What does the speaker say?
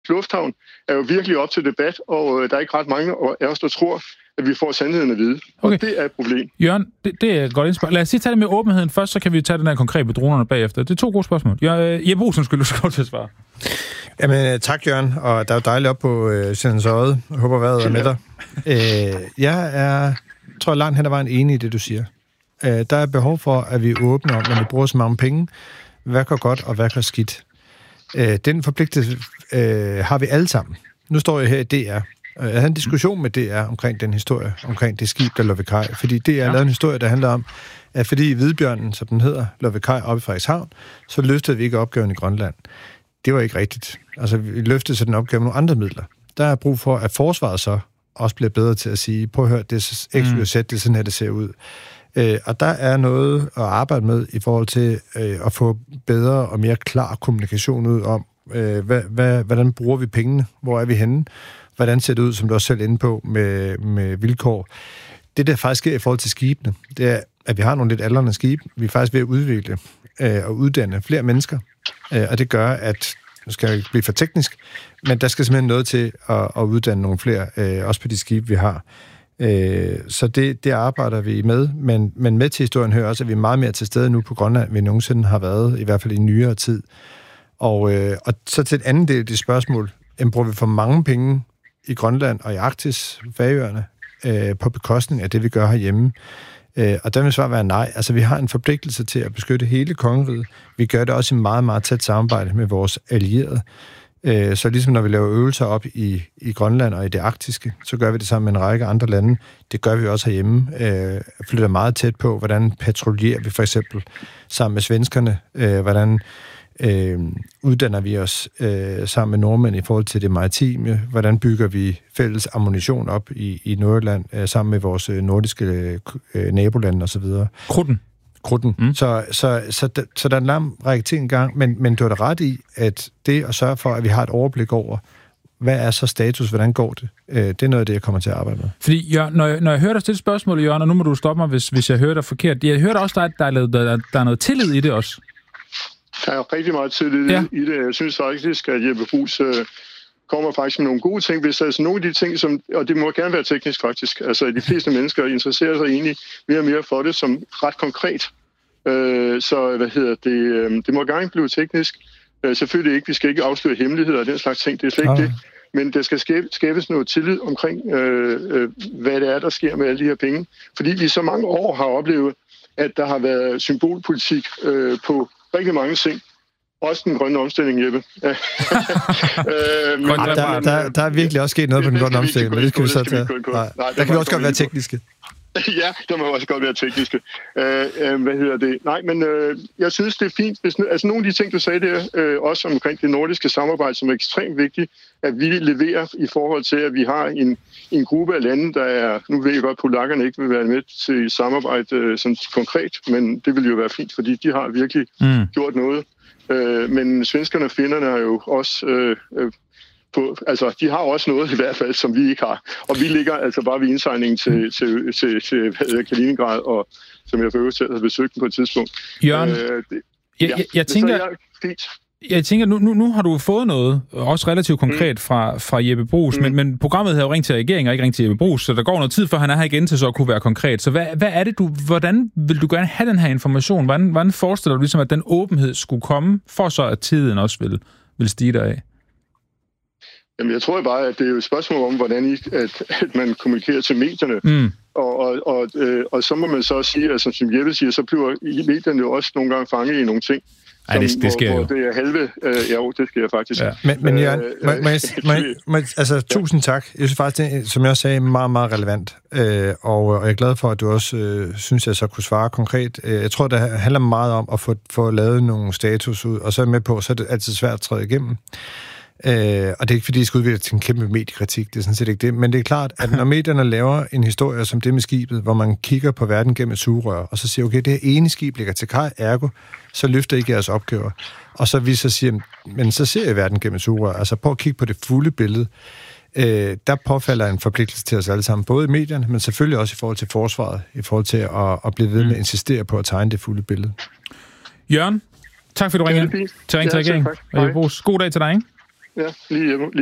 Lufthavn er jo virkelig op til debat, og der er ikke ret mange af os, der tror, at vi får sandheden at vide. Okay. Og det er et problem. Jørgen, det er et godt indspil. Lad os lige tage det med åbenheden først, så kan vi tage den her konkret med dronerne bagefter. Det er 2 gode spørgsmål. Jeppe Bruus, skulle du så godt til at svare. Jamen, tak Jørgen, og der er jo dejligt op på Sjællands Odde. Jeg håber, vejret er med dig. Jeg tror langt hen ad vejen enig i det, du siger. Der er behov for, at vi åbner om, når vi bruger så mange penge, hvad går godt og hvad går skidt. Den forpligtelse har vi alle sammen. Nu står jeg her i DR. Jeg havde en diskussion med DR omkring den historie, omkring det skib, der lå ved kaj. Fordi DR lavede en historie, der handler om, at fordi Hvidbjørnen, som den hedder, lå ved kaj oppe i Frederikshavn, så løftede vi ikke opgaven i Grønland. Det var ikke rigtigt. Altså, vi løftede så den opgave med nogle andre midler. Der er brug for, at forsvaret så også bliver bedre til at sige, prøv at høre, det er XYZ, det er sådan her, det ser ud. Og der er noget at arbejde med i forhold til at få bedre og mere klar kommunikation ud om, hvordan bruger vi pengene, hvor er vi henne, hvordan ser det ud, som du også selv er inde på, med vilkår. Det, der faktisk sker i forhold til skibene, det er, at vi har nogle lidt aldrende skibe. Vi er faktisk ved at udvikle og uddanne flere mennesker, og det gør, at, nu skal jeg ikke blive for teknisk, men der skal simpelthen noget til at uddanne nogle flere, også på de skibe, vi har. Så det arbejder vi med, men med til historien hører også, at vi er meget mere til stede nu på Grønland, end vi nogensinde har været, i hvert fald i nyere tid. Og så til et andet del af de spørgsmål, bruger vi for mange penge i Grønland og i Arktis, Færøerne, på bekostning af det, vi gør herhjemme? Og der vil svar være nej. Altså, vi har en forpligtelse til at beskytte hele kongeriget. Vi gør det også i meget, meget tæt samarbejde med vores allierede. Så ligesom når vi laver øvelser op i Grønland og i det arktiske, så gør vi det sammen med en række andre lande. Det gør vi også herhjemme. Flytter meget tæt på, hvordan patruljerer vi for eksempel sammen med svenskerne, hvordan uddanner vi os sammen med nordmænd i forhold til det maritime, hvordan bygger vi fælles ammunition op i Nordjylland sammen med vores nordiske nabolande osv. Krudten. Så der er en lang række ting i gang, men du har da ret i, at det at sørge for, at vi har et overblik over, hvad er så status, hvordan går det? Det er noget af det, jeg kommer til at arbejde med. Fordi når jeg hører dig stille spørgsmål, Jørgen, og nu må du stoppe mig, hvis jeg hører dig forkert. Jeg hørte også, at der er noget tillid i det også. Der er rigtig meget tillid i det. Jeg synes faktisk, at Jeppe Bruus kommer faktisk med nogle gode ting. Hvis altså nogle af de ting, og det må gerne være teknisk faktisk, altså de fleste mennesker interesserer sig egentlig mere og mere for det som ret konkret. Det må gerne blive teknisk. Selvfølgelig ikke, vi skal ikke afsløre hemmeligheder og den slags ting, det er slet ikke det. Men der skal skabes noget tillid omkring, hvad det er, der sker med alle de her penge. Fordi vi så mange år har oplevet, at der har været symbolpolitik på rigtig mange ting. Også den grønne omstilling, Jeppe. Der er virkelig også sket noget på den grønne omstilling, men det skal vi så tage. Der kan vi også godt være tekniske. Ja, der må også godt være tekniske. Nej, men jeg synes, det er fint. Altså nogle af de ting, du sagde der, også omkring det nordiske samarbejde, som er ekstremt vigtigt, at vi leverer i forhold til, at vi har en gruppe af lande, der er... Nu ved jeg godt, at polakkerne ikke vil være med til samarbejde sådan konkret, men det vil jo være fint, fordi de har virkelig gjort noget. Men svenskerne og finnerne har jo også... de har også noget i hvert fald, som vi ikke har. Og vi ligger altså bare ved indsejlingen til Kaliningrad, og som jeg for øvrigt selv har besøgt på et tidspunkt. Jørgen, jeg tænker, nu har du fået noget, også relativt konkret fra Jeppe Bruus, men programmet havde jo ringt til regeringen og ikke ringt til Jeppe Bruus, så der går noget tid, før han er her igen til så at kunne være konkret. Så hvad er det, hvordan vil du gerne have den her information? Hvordan forestiller du ligesom, at den åbenhed skulle komme, for så at tiden også vil stige deraf? Jamen, jeg tror bare, at det er jo et spørgsmål om, hvordan at man kommunikerer til medierne. Og så må man så sige, at som Jeppe siger, så bliver medierne jo også nogle gange fanget i nogle ting. Ej, det sker jo. Det er halve... det sker faktisk. Ja. Men Jørgen, tusind tak. Jeg synes faktisk, det, som jeg også sagde, meget, meget relevant. Og jeg er glad for, at du også synes, jeg så kunne svare konkret. Jeg tror, det handler meget om at få lavet nogle status ud, og så er med på, så er det altid svært at træde igennem. Og det er ikke, fordi jeg skal udvikle til en kæmpe mediekritik, det er sådan set ikke det, men det er klart, at når medierne laver en historie som det med skibet, hvor man kigger på verden gennem et sugerør, og så siger, okay, det her ene skib ligger til kaj, ergo, så løfter ikke jeres opgaver. Og så vi så siger, men så ser jeg verden gennem et sugerør, altså prøv at kigge på det fulde billede. Der påfalder en forpligtelse til os alle sammen, både i medierne, men selvfølgelig også i forhold til forsvaret, i forhold til at blive ved med at insistere på at tegne det fulde billede. Jørgen, tak fordi du ringede til Ring til Regeringen. God dag til dig, ikke? Ja, lige hjemme.